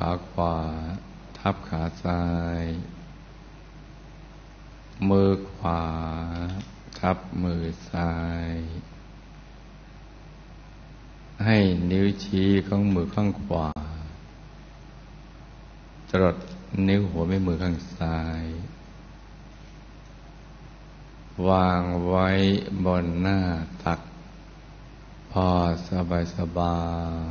ขาขวาทับขาซ้ายมือขวาทับมือซ้ายให้นิ้วชี้ของมือข้างขวาจรดนิ้วหัวแม่มือข้างซ้ายวางไว้บนหน้าตักพอสบาย